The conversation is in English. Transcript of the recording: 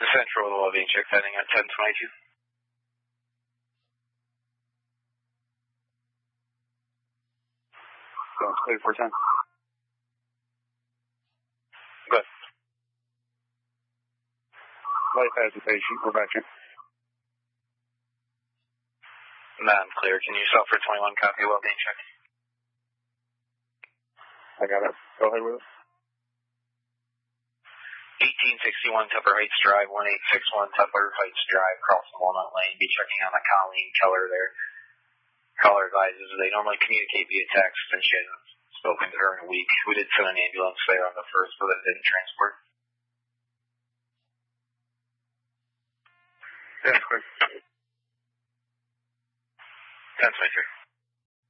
The Central with a well being check heading at 1022. Sounds clear for 10. Good. Life agitation, we're back in. Man, clear. Can you stop for 21 copy well being check? I got it. Go ahead with it. 1861 Tupper Heights Drive, 1861 Tupper Heights Drive, crossing Walnut Lane. Be checking on the Colleen Keller there. Caller advises they normally communicate via text, and she hasn't spoken to her in a week. We did send an ambulance there on the 1st, but it didn't transport. That's good. 1023.